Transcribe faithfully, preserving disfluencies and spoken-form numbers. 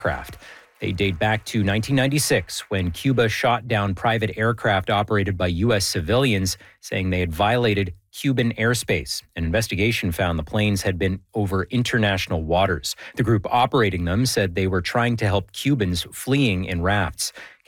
aircraft. They date back to nineteen ninety-six when Cuba shot down private aircraft operated by U S civilians, saying they had violated Cuban airspace. An investigation found the planes had been over international waters. The group operating them said they were trying to help Cubans fleeing in rafts.